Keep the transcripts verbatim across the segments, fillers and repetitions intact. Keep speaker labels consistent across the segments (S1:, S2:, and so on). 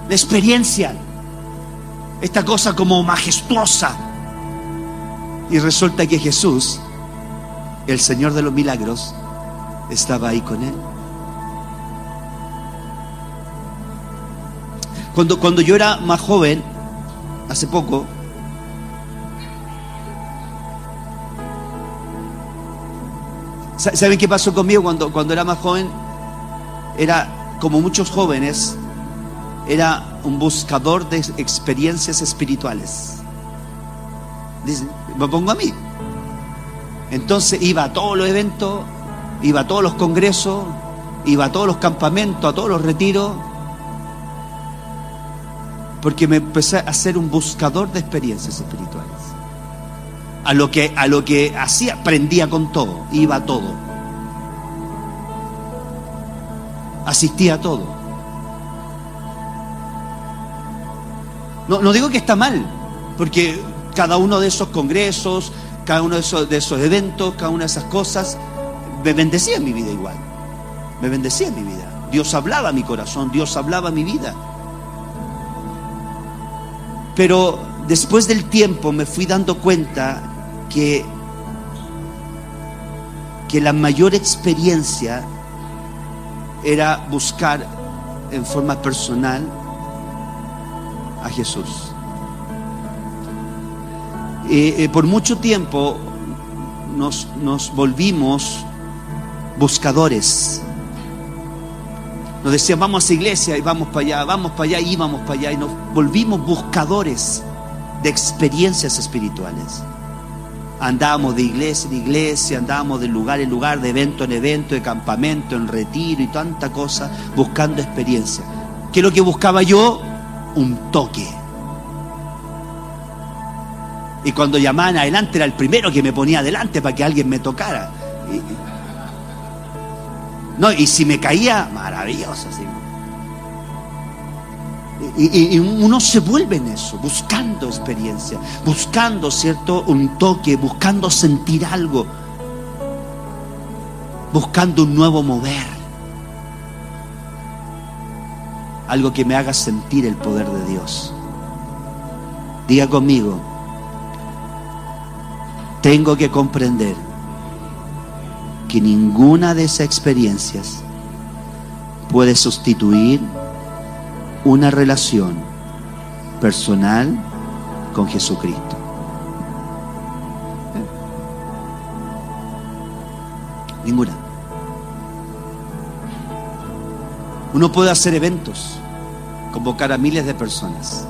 S1: la experiencia, esta cosa como majestuosa. Y resulta que Jesús, el Señor de los milagros, estaba ahí con él. Cuando, cuando yo era más joven, hace poco, ¿saben qué pasó conmigo cuando, cuando era más joven? Era, como muchos jóvenes, era un buscador de experiencias espirituales. Dicen, me pongo a mí. Entonces iba a todos los eventos, iba a todos los congresos, iba a todos los campamentos, a todos los retiros, porque me empecé a ser un buscador de experiencias espirituales. A lo que, a lo que hacía, aprendía con todo, iba a todo, asistía a todo. No, no digo que está mal, porque cada uno de esos congresos, cada uno de esos, de esos eventos, cada una de esas cosas me bendecía en mi vida igual. Me bendecía en mi vida. Dios hablaba a mi corazón, Dios hablaba a mi vida. Pero después del tiempo me fui dando cuenta que, que la mayor experiencia era buscar en forma personal a Jesús. Eh, eh, por mucho tiempo nos, nos volvimos buscadores. Nos decían, vamos a esa iglesia y vamos para allá, vamos para allá y íbamos para allá, y nos volvimos buscadores de experiencias espirituales. Andábamos de iglesia en iglesia, andábamos de lugar en lugar, de evento en evento, de campamento en retiro y tanta cosa, buscando experiencia. ¿Qué es lo que buscaba yo? Un toque. Y cuando llamaban adelante, era el primero que me ponía adelante para que alguien me tocara. Y, no, y si me caía, maravilloso, así. Y, y, y uno se vuelve en eso, buscando experiencia, buscando, ¿cierto?, un toque, buscando sentir algo, buscando un nuevo mover, algo que me haga sentir el poder de Dios. Diga conmigo, tengo que comprender que ninguna de esas experiencias puede sustituir una relación personal con Jesucristo. ¿Eh? Ninguna. Uno puede hacer eventos, convocar a miles de personas.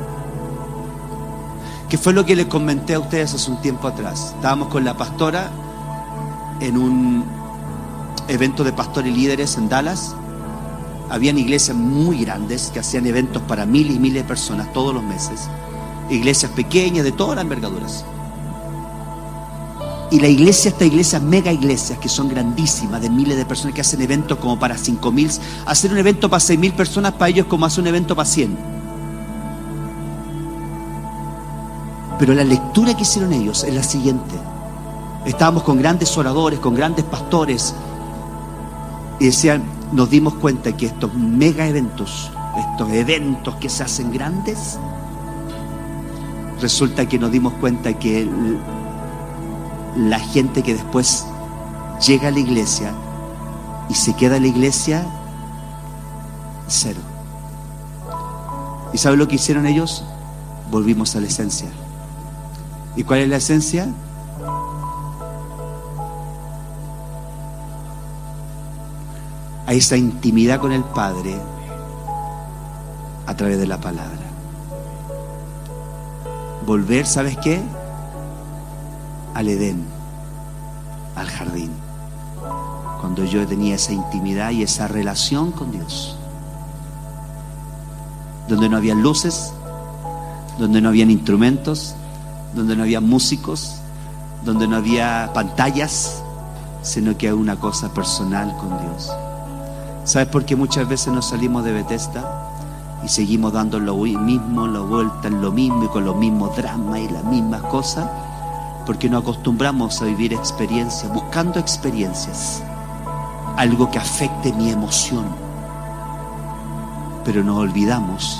S1: ¿Qué fue lo que les comenté a ustedes hace un tiempo atrás? Estábamos con la pastora en un evento de pastores y líderes en Dallas. Habían iglesias muy grandes que hacían eventos para miles y miles de personas todos los meses. Iglesias pequeñas de todas las envergaduras. Y la iglesia, estas iglesias, mega iglesias que son grandísimas, de miles de personas, que hacen eventos como para cinco mil. Hacer un evento para seis mil personas para ellos es como hacer un evento para cien. Pero la lectura que hicieron ellos es la siguiente. Estábamos con grandes oradores, con grandes pastores, y decían, nos dimos cuenta que estos mega eventos, estos eventos que se hacen grandes, resulta que nos dimos cuenta que el, la gente que después llega a la iglesia y se queda en la iglesia, cero. ¿Y sabe lo que hicieron ellos? Volvimos a la esencia. ¿Y cuál es la esencia? A esa intimidad con el Padre a través de la palabra. Volver, ¿sabes qué? Al Edén, al jardín, cuando yo tenía esa intimidad y esa relación con Dios, donde no había luces, donde no habían instrumentos, donde no había músicos, donde no había pantallas, sino que una cosa personal con Dios. ¿Sabes por qué muchas veces nos salimos de Bethesda y seguimos dando lo mismo, la vuelta en lo mismo y con los mismos dramas y las mismas cosas? Porque nos acostumbramos a vivir experiencias, buscando experiencias, algo que afecte mi emoción, pero nos olvidamos